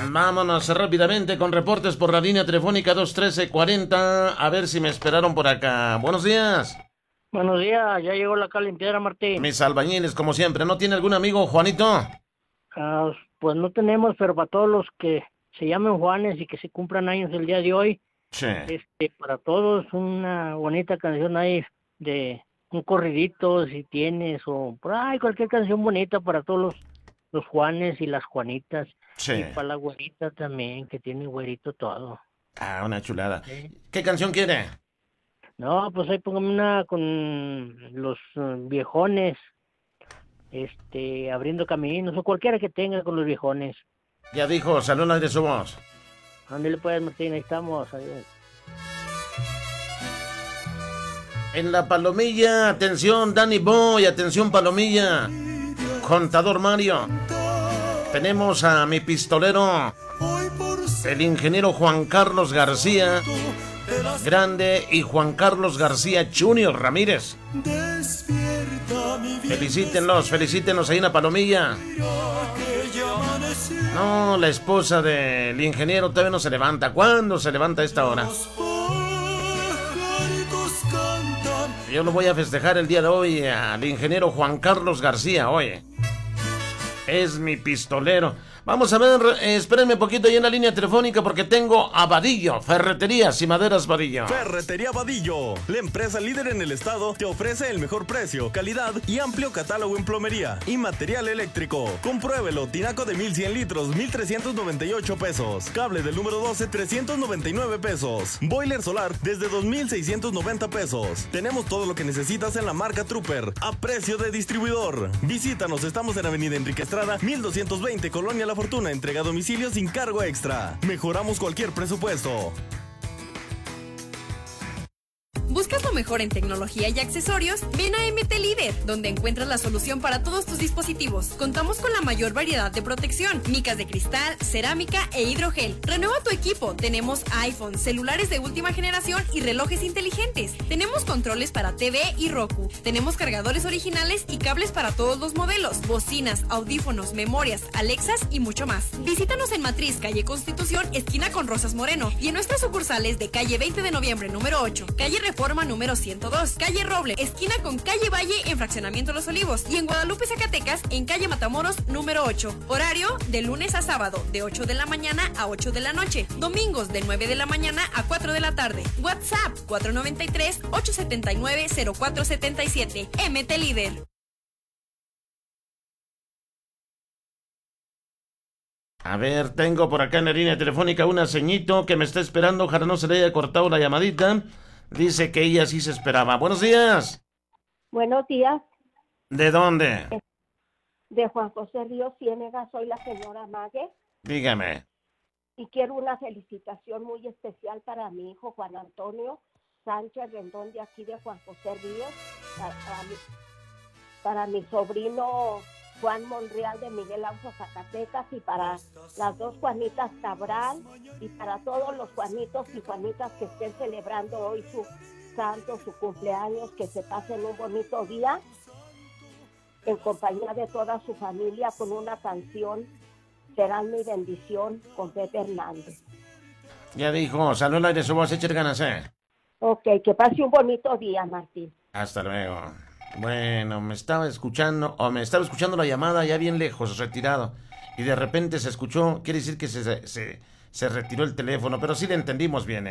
Vámonos rápidamente con reportes por la línea telefónica 213-40. A ver si me esperaron por acá. Buenos días. Buenos días, ya llegó la calimpiedra, Martín. Mis albañiles, como siempre. ¿No tiene algún amigo, Juanito? Pues no tenemos, pero para todos los que se llamen Juanes y que se cumplan años el día de hoy, Sí. Para todos una bonita canción ahí de un corridito, si tienes, o por ahí cualquier canción bonita para todos los Juanes y las Juanitas. Sí. Y para la güerita también, que tiene güerito todo. Ah, una chulada. Sí. ¿Qué canción quiere? No, pues ahí póngame una con los viejones, abriendo caminos, o cualquiera que tenga con los viejones. Ya dijo, salud al aire su voz. Ándale pues, Martín, ahí estamos, adiós. En la palomilla, atención Danny Boy, atención palomilla. Contador Mario. Tenemos a mi pistolero, el ingeniero Juan Carlos García Grande y Juan Carlos García Jr. Ramírez. Felicítenlos ahí en la palomilla. No, la esposa del ingeniero todavía no se levanta. ¿Cuándo se levanta a esta hora? Yo lo voy a festejar el día de hoy al ingeniero Juan Carlos García, oye. Es mi pistolero. Vamos a ver, espérenme un poquito ahí en la línea telefónica porque tengo a Vadillo, Ferreterías y Maderas Vadillo. Ferretería Vadillo, la empresa líder en el estado, te ofrece el mejor precio, calidad y amplio catálogo en plomería y material eléctrico. Compruébelo, tinaco de 1100 litros, 1,398 pesos. Cable del número 12, 399 pesos. Boiler solar desde 2,690 pesos. Tenemos todo lo que necesitas en la marca Trooper, a precio de distribuidor. Visítanos, estamos en Avenida Enrique Estrada, 1220, Colonia La Fortuna, entrega a domicilio sin cargo extra. Mejoramos cualquier presupuesto. ¿Buscas lo mejor en tecnología y accesorios? Ven a MT Líder, donde encuentras la solución para todos tus dispositivos. Contamos con la mayor variedad de protección, micas de cristal, cerámica e hidrogel. Renueva tu equipo. Tenemos iPhone, celulares de última generación y relojes inteligentes. Tenemos controles para TV y Roku. Tenemos cargadores originales y cables para todos los modelos, bocinas, audífonos, memorias, Alexas y mucho más. Visítanos en Matriz, calle Constitución, esquina con Rosas Moreno, y en nuestras sucursales de calle 20 de noviembre número 8, calle Reforma número 102, calle Roble, esquina con calle Valle en Fraccionamiento Los Olivos, y en Guadalupe, Zacatecas, en calle Matamoros número 8. Horario de lunes a sábado, de 8 de la mañana a 8 de la noche. Domingos de 9 de la mañana a 4 de la tarde. WhatsApp 493-879-0477. MT Líder. A ver, tengo por acá en la línea telefónica una ceñito que me está esperando. Ojalá no se le haya cortado la llamadita. Dice que ella sí se esperaba. Buenos días. Buenos días. ¿De dónde? De Juan José Ríos Ciénega, soy la señora Mague. Dígame. Y quiero una felicitación muy especial para mi hijo Juan Antonio Sánchez Rendón, de aquí de Juan José Ríos, para mi sobrino Juan Monreal de Miguel Auso, Zacatecas, y para las dos Juanitas Cabral, y para todos los Juanitos y Juanitas que estén celebrando hoy su santo, su cumpleaños, que se pasen un bonito día en compañía de toda su familia con una canción, Serán mi bendición, con Pepe Hernández. Ya dijo, salud al aire, su voz, echar ganas, Ok, que pase un bonito día, Martín. Hasta luego. Bueno, me estaba escuchando la llamada ya bien lejos, retirado, y de repente se escuchó, quiere decir que se retiró el teléfono, pero sí le entendimos bien,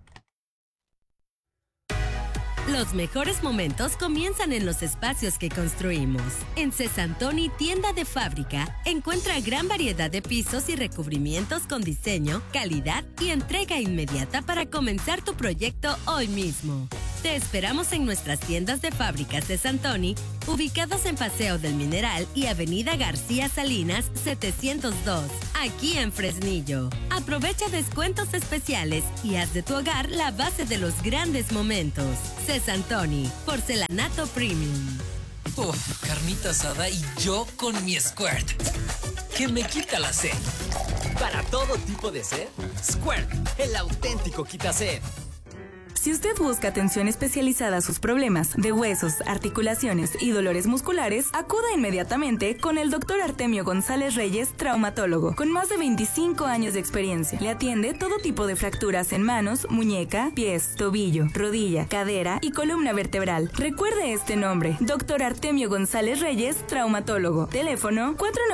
Los mejores momentos comienzan en los espacios que construimos. En Cesantoni, tienda de fábrica, encuentra gran variedad de pisos y recubrimientos con diseño, calidad y entrega inmediata para comenzar tu proyecto hoy mismo. Te esperamos en nuestras tiendas de fábrica Cesantoni, ubicadas en Paseo del Mineral y Avenida García Salinas 702, aquí en Fresnillo. Aprovecha descuentos especiales y haz de tu hogar la base de los grandes momentos. Cesantoni, porcelanato premium. Uf, carnita asada y yo con mi Squirt, que me quita la sed. Para todo tipo de sed, Squirt, el auténtico quita sed. Si usted busca atención especializada a sus problemas de huesos, articulaciones y dolores musculares, acuda inmediatamente con el Dr. Artemio González Reyes, traumatólogo, con más de 25 años de experiencia. Le atiende todo tipo de fracturas en manos, muñeca, pies, tobillo, rodilla, cadera y columna vertebral. Recuerde este nombre, Dr. Artemio González Reyes, traumatólogo. Teléfono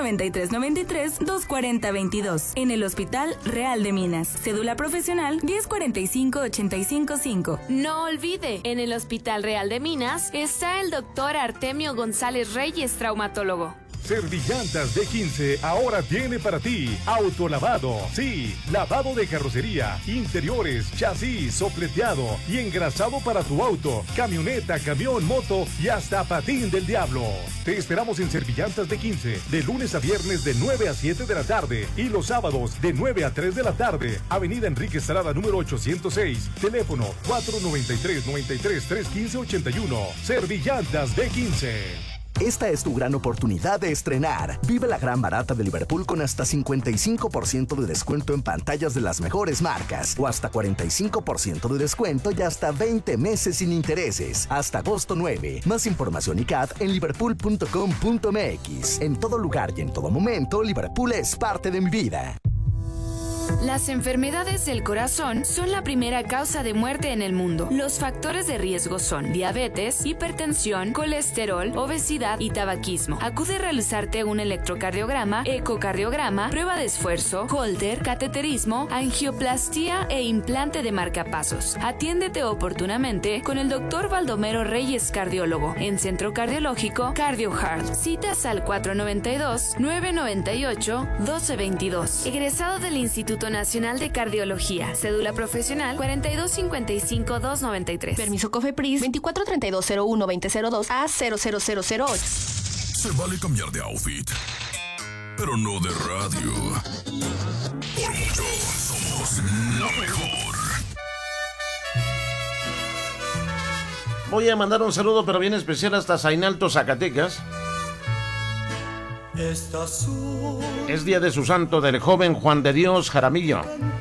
493-93-240-22. En el Hospital Real de Minas. Cédula profesional 1045-855. No olvide, en el Hospital Real de Minas está el Dr. Artemio González Reyes, traumatólogo. Servillantas D15 ahora tiene para ti autolavado. Sí, lavado de carrocería, interiores, chasis, sopleteado y engrasado para tu auto, camioneta, camión, moto y hasta patín del diablo. Te esperamos en Servillantas D15 de lunes a viernes de 9 a 7 de la tarde y los sábados de 9 a 3 de la tarde. Avenida Enrique Estrada número 806. Teléfono 493-93-315-81. Servillantas D15. Esta es tu gran oportunidad de estrenar. Vive la gran barata de Liverpool con hasta 55% de descuento en pantallas de las mejores marcas o hasta 45% de descuento y hasta 20 meses sin intereses. Hasta agosto 9. Más información y CAD en liverpool.com.mx. En todo lugar y en todo momento, Liverpool es parte de mi vida. Las enfermedades del corazón son la primera causa de muerte en el mundo. Los factores de riesgo son diabetes, hipertensión, colesterol, obesidad y tabaquismo. Acude a realizarte un electrocardiograma, ecocardiograma, prueba de esfuerzo, Holter, cateterismo, angioplastía e implante de marcapasos. Atiéndete oportunamente con el Dr. Baldomero Reyes, cardiólogo, en Centro Cardiológico CardioHeart. Citas al 492-998-1222. Egresado del Instituto Nacional de Cardiología. Cédula profesional 4255-293. Permiso COFEPRIS 243201-2002 a 00008. Se vale cambiar de outfit, pero no de radio. Por mucho somos la mejor. Voy a mandar un saludo, pero bien especial, hasta Zainalto, Zacatecas. Es día de su santo, del joven Juan de Dios Jaramillo.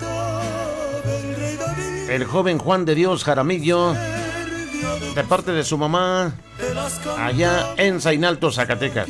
El joven Juan de Dios Jaramillo, de parte de su mamá, allá en Zainalto, Zacatecas.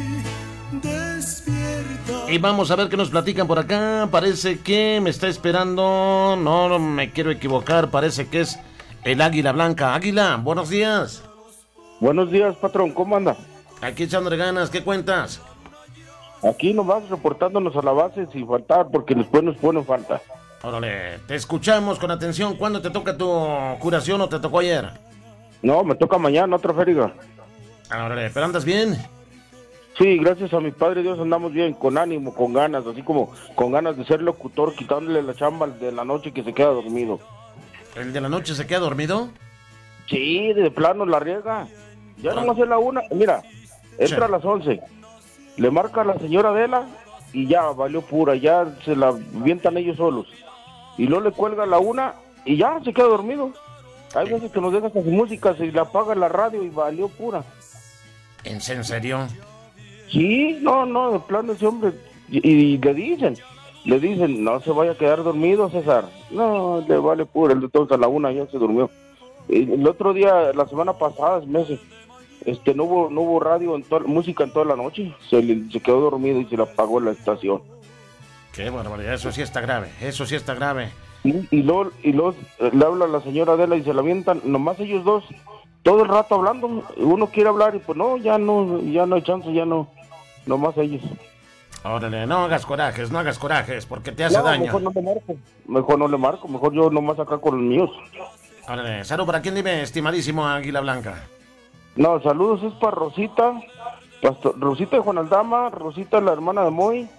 Y vamos a ver qué nos platican por acá. Parece que me está esperando, no me quiero equivocar, parece que es el Águila Blanca. Águila, buenos días. Buenos días, patrón, ¿cómo anda? Aquí echándole ganas, ¿qué cuentas? Aquí nomás reportándonos a la base sin faltar, porque después nos ponen falta. Órale, te escuchamos con atención. ¿Cuándo te toca tu curación o te tocó ayer? No, me toca mañana, otra feria. Órale, ¿pero andas bien? Sí, gracias a mi Padre Dios andamos bien, con ánimo, con ganas, así como con ganas de ser locutor, quitándole la chamba al de la noche que se queda dormido. ¿El de la noche se queda dormido? Sí, de plano la riega. Ya nomás es la una, mira, entra a las 11. Le marca a la señora Adela y ya valió pura, ya se la avientan ellos solos. Y luego le cuelga a la una y ya se queda dormido. Hay veces que nos deja sin música, se le apaga la radio y valió pura. ¿En serio? Sí, no, de plano ese hombre. Y le dicen, no se vaya a quedar dormido, César. No, le vale pura, el de todos a la una ya se durmió. El otro día, la semana pasada, meses, no hubo radio, música en toda la noche. Se quedó dormido y se le apagó la estación. Qué barbaridad, eso sí está grave. Y luego le habla a la señora Adela y se la avientan, nomás ellos dos, todo el rato hablando. Uno quiere hablar y pues no, ya no hay chance, ya no, nomás ellos. Órale, no hagas corajes, porque te hace daño. Mejor no le marco, mejor yo nomás acá con los míos. Órale, salud, ¿para quién dime, estimadísimo Águila Blanca? No, saludos es para Rosita, Rosita de Juan Aldama, Rosita la hermana de Moy,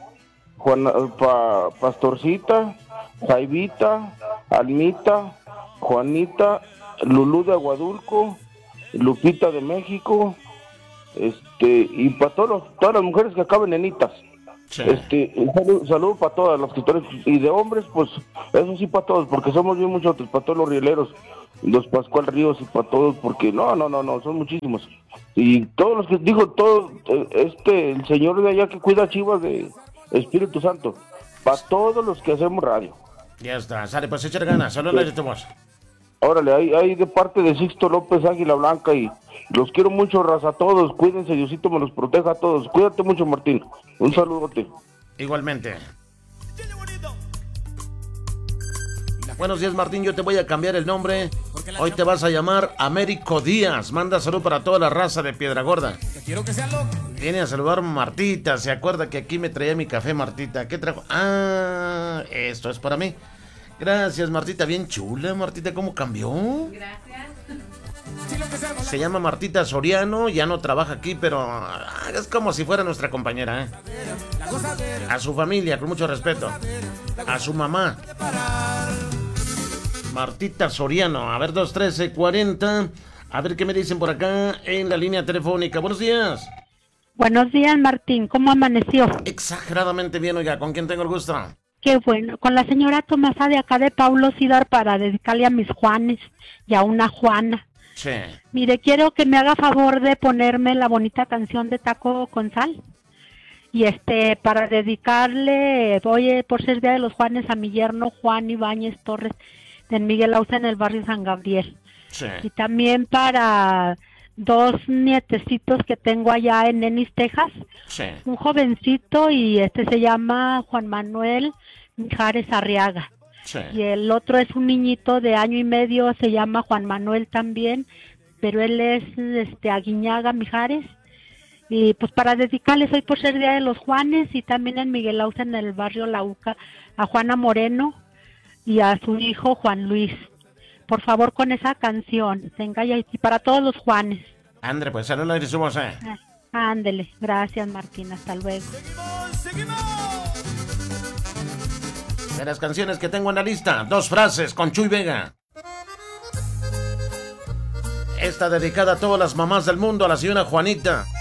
Pastorcita, Jaivita, Almita, Juanita, Lulú de Aguadulco, Lupita de México, y para todas las mujeres que acaben en itas. Sí. Un saludo para todas las escritores, y de hombres, pues, eso sí para todos, porque somos bien muchos, para todos los rieleros, los Pascual Ríos y para todos, porque no, son muchísimos. Y todos los que dijo, el señor de allá que cuida Chivas de Espíritu Santo, para todos los que hacemos radio. Ya está, sale, pues echar ganas, saludos a tu voz. Órale, ahí de parte de Sixto López Águila Blanca, y los quiero mucho, raza, a todos. Cuídense, Diosito me los proteja a todos. Cuídate mucho, Martín. Un saludote. Igualmente. Buenos días, Martín, yo te voy a cambiar el nombre. Hoy te vas a llamar Américo Díaz. Manda salud para toda la raza de Piedra Gorda. Viene a saludar Martita. Se acuerda que aquí me traía mi café, Martita. ¿Qué trajo? Ah, esto es para mí. Gracias, Martita. Bien chula, Martita. ¿Cómo cambió? Gracias. Se llama Martita Soriano. Ya no trabaja aquí, pero es como si fuera nuestra compañera, ¿eh? A su familia, con mucho respeto. A su mamá. Martita Soriano. A ver, 213-40. A ver qué me dicen por acá en la línea telefónica. Buenos días. Buenos días, Martín. ¿Cómo amaneció? Exageradamente bien, oiga. ¿Con quién tengo el gusto? Qué bueno. Con la señora Tomasa de acá de Paulo Cidar para dedicarle a mis Juanes y a una Juana. Sí. Mire, quiero que me haga favor de ponerme la bonita canción de Taco con Sal. Y para dedicarle, voy por ser Día de los Juanes, a mi yerno Juan Ibáñez Torres de Miguel Ausa en el barrio San Gabriel. Sí. Y también para 2 nietecitos que tengo allá en Ennis, Texas. Sí. Un jovencito y se llama Juan Manuel Mijares Arriaga. Sí. Y el otro es un niñito de 1 año y medio, se llama Juan Manuel también, pero él es Aguiñaga Mijares. Y pues para dedicarles hoy por ser Día de los Juanes, y también en Miguel Ausa en el barrio La Uca a Juana Moreno y a su hijo Juan Luis. Por favor, con esa canción, tenga ya, y para todos los Juanes. Andre, pues saludos y somos, Ándele, gracias, Martín, hasta luego. De las canciones que tengo en la lista, 2 frases con Chuy Vega. Esta dedicada a todas las mamás del mundo, a la señora Juanita.